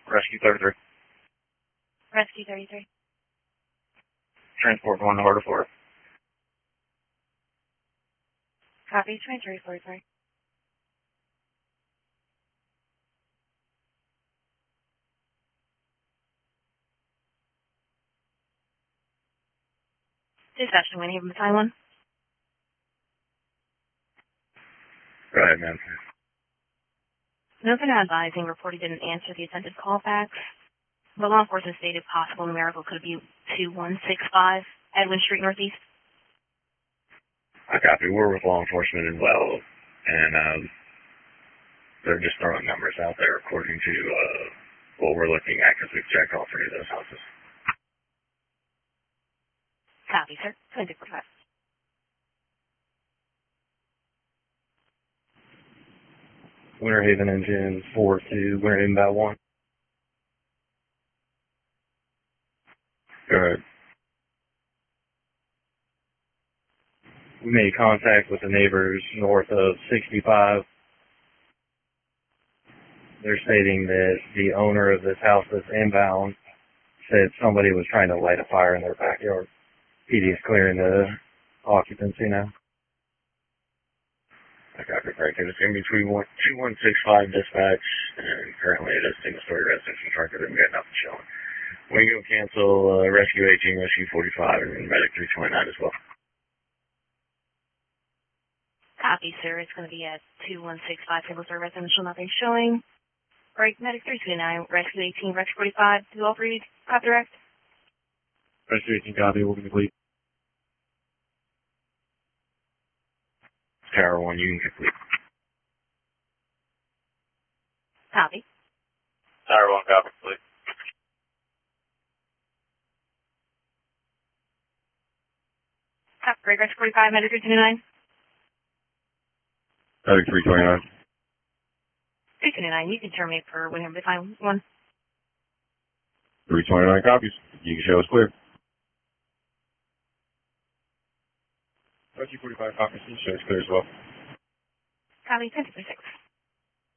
Rescue 33. Rescue 33. Transport 1 to Harbor 4. Copy, transfer 43. Dispatch to Winnie, Battalion 1. Go ahead, man. Nothing advising report he didn't answer the attempted callback. The law enforcement stated possible numerical could be 2165 Edwin Street Northeast. I copy. We're with law enforcement as well, and they're just throwing numbers out there according to what we're looking at because we've checked all three of those houses. Copy, sir. 2045. Winter Haven engine 4-2, Winter Haven Battle 1. Go ahead. We made contact with the neighbors north of 65. They're stating that the owner of this house that's inbound said somebody was trying to light a fire in their backyard. PD is clearing the occupancy now. I copy, right. It's going to be 2165 dispatch, and currently it is single-story residence in Charter, and we got nothing showing. We can go cancel Rescue 18, Rescue 45, and Medic 329 as well. Copy, sir. It's going to be at 2165 single-story residential, nothing showing. Break, Medic 329, Rescue 18, Rescue 45, do all three copy direct? Rescue 18 copy, we'll be complete. Tower 1, Union complete. Copy. Tower 1 copy complete. Copy, break, Rescue 45, Medic 329. Medic 329. 329, you can terminate for Winter Battalion 1. 329 copies. You can show us clear. Rescue 45 copies, you can show us clear as well. Copy, 1036.